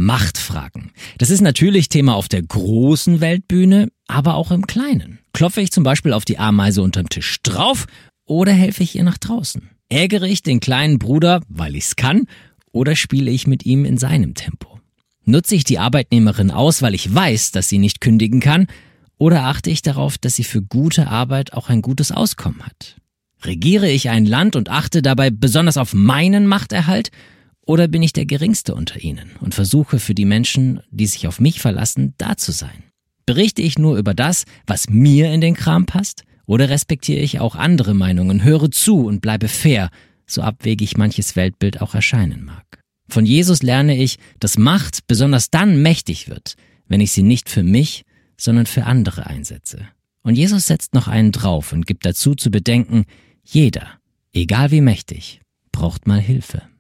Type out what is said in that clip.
Machtfragen. Das ist natürlich Thema auf der großen Weltbühne, aber auch im Kleinen. Klopfe ich zum Beispiel auf die Ameise unterm Tisch drauf oder helfe ich ihr nach draußen? Ärgere ich den kleinen Bruder, weil ich's kann, oder spiele ich mit ihm in seinem Tempo? Nutze ich die Arbeitnehmerin aus, weil ich weiß, dass sie nicht kündigen kann, oder achte ich darauf, dass sie für gute Arbeit auch ein gutes Auskommen hat? Regiere ich ein Land und achte dabei besonders auf meinen Machterhalt, oder bin ich der Geringste unter ihnen und versuche für die Menschen, die sich auf mich verlassen, da zu sein? Berichte ich nur über das, was mir in den Kram passt? Oder respektiere ich auch andere Meinungen, höre zu und bleibe fair, so abwegig manches Weltbild auch erscheinen mag? Von Jesus lerne ich, dass Macht besonders dann mächtig wird, wenn ich sie nicht für mich, sondern für andere einsetze. Und Jesus setzt noch einen drauf und gibt dazu zu bedenken, jeder, egal wie mächtig, braucht mal Hilfe.